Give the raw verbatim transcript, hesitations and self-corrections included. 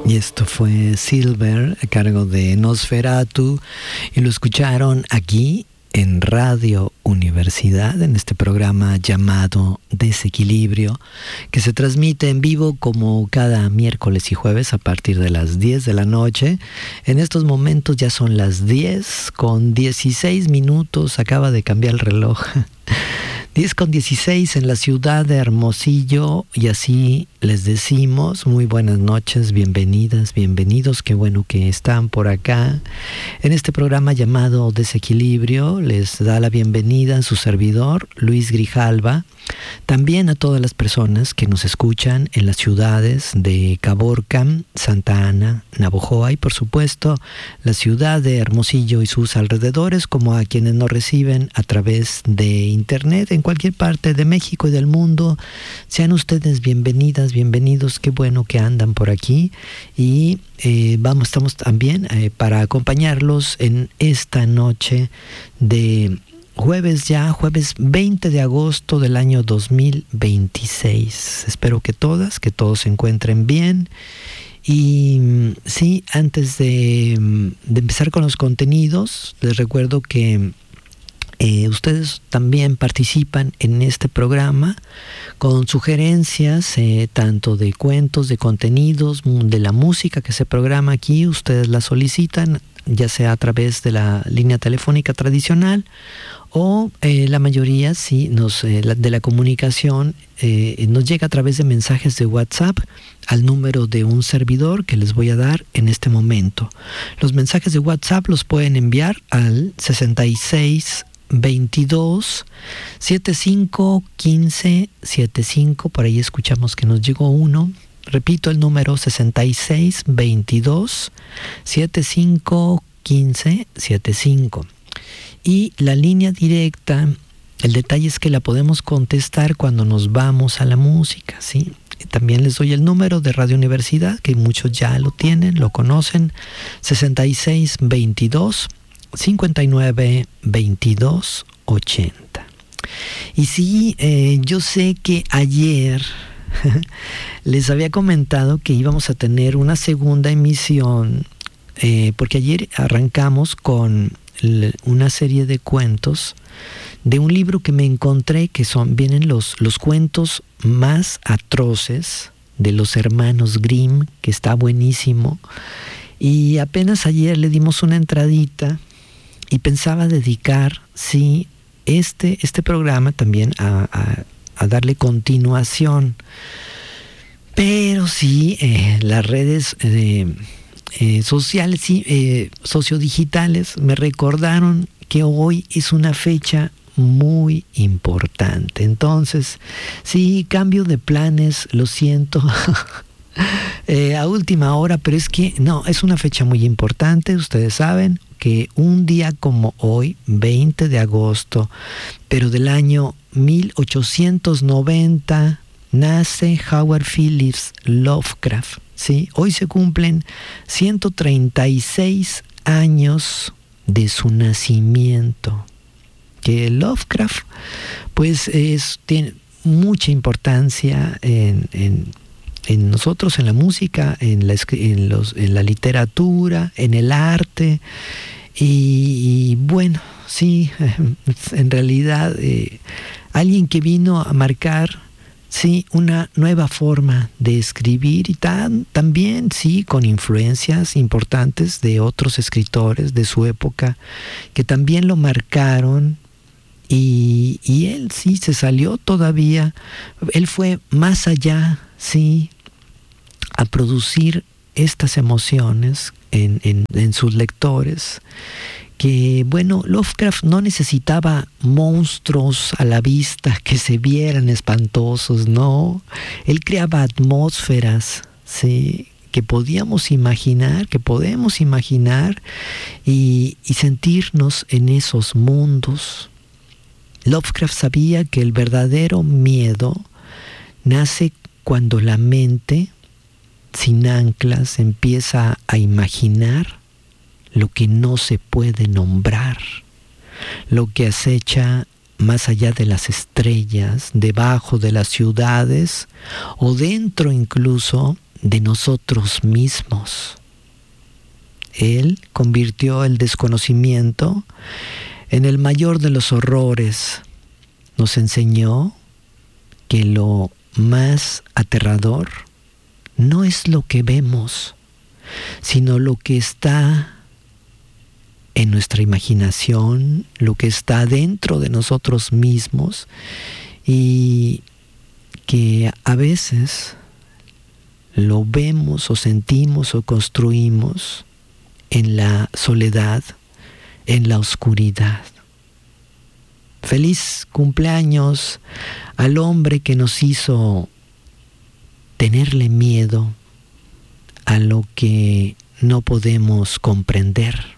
Y esto fue Silver a cargo de Nosferatu y lo escucharon aquí en Radio Universidad, en este programa llamado Desequilibrio, que se transmite en vivo como cada miércoles y jueves a partir de las diez de la noche. En estos momentos ya son las diez con dieciséis minutos, acaba de cambiar el reloj. diez con dieciséis en la ciudad de Hermosillo, y así les decimos muy buenas noches, bienvenidas, bienvenidos, qué bueno que están por acá. En este programa llamado Desequilibrio les da la bienvenida su servidor, Luis Grijalva, también a todas las personas que nos escuchan en las ciudades de Caborca, Santa Ana, Navojoa y por supuesto la ciudad de Hermosillo y sus alrededores, como a quienes nos reciben a través de internet en cualquier parte de México y del mundo. Sean ustedes bienvenidas, bienvenidos, qué bueno que andan por aquí y eh, vamos, estamos también eh, para acompañarlos en esta noche de jueves ya, jueves veinte de agosto del año dos mil veintiséis. Espero que todas, que todos se encuentren bien. Y sí, antes de, de empezar con los contenidos, les recuerdo que eh, ustedes también participan en este programa con sugerencias, eh, tanto de cuentos, de contenidos, de la música que se programa aquí. Ustedes la solicitan, ya sea a través de la línea telefónica tradicional o eh, la mayoría sí nos eh, la, de la comunicación eh, nos llega a través de mensajes de WhatsApp al número de un servidor que les voy a dar en este momento. Los mensajes de WhatsApp los pueden enviar al sesenta y seis veintidós setenta y cinco quince setenta y cinco. Por ahí escuchamos que nos llegó uno. Repito el número sesenta y seis veintidós setenta y cinco quince setenta y cinco. Y la línea directa, el detalle es que la podemos contestar cuando nos vamos a la música, ¿sí? También les doy el número de Radio Universidad, que muchos ya lo tienen, lo conocen, sesenta y seis veintidós cincuenta y nueve veintidós ochenta. Y sí, eh, yo sé que ayer les había comentado que íbamos a tener una segunda emisión, eh, porque ayer arrancamos con una serie de cuentos de un libro que me encontré, que son vienen los, los cuentos más atroces de los hermanos Grimm, que está buenísimo. Y apenas ayer le dimos una entradita y pensaba dedicar, sí, este, este programa también a, a, a darle continuación. Pero sí, eh, las redes de... Eh, sociales y eh, sociodigitales me recordaron que hoy es una fecha muy importante. Entonces, sí, cambio de planes, lo siento, eh, a última hora, pero es que no, es una fecha muy importante. Ustedes saben que un día como hoy, veinte de agosto, pero del año mil ochocientos noventa, nace Howard Phillips Lovecraft. Sí, hoy se cumplen ciento treinta y seis años de su nacimiento. Que Lovecraft, pues, es, tiene mucha importancia en, en, en nosotros, en la música, en la, en, los, en la literatura, en el arte. Y, y bueno, sí, en realidad, eh, alguien que vino a marcar, sí, una nueva forma de escribir y tan, también, sí, con influencias importantes de otros escritores de su época que también lo marcaron y, y él, sí, se salió todavía, él fue más allá, sí, a producir estas emociones en, en, en sus lectores. Que, bueno, Lovecraft no necesitaba monstruos a la vista que se vieran espantosos, no. Él creaba atmósferas, ¿sí?, que podíamos imaginar, que podemos imaginar y, y sentirnos en esos mundos. Lovecraft sabía que el verdadero miedo nace cuando la mente, sin anclas, empieza a imaginar lo que no se puede nombrar, lo que acecha más allá de las estrellas, debajo de las ciudades o dentro incluso de nosotros mismos. Él convirtió el desconocimiento en el mayor de los horrores. Nos enseñó que lo más aterrador no es lo que vemos, sino lo que está en nuestra imaginación, lo que está dentro de nosotros mismos, y que a veces lo vemos o sentimos o construimos en la soledad, en la oscuridad. Feliz cumpleaños al hombre que nos hizo tenerle miedo a lo que no podemos comprender.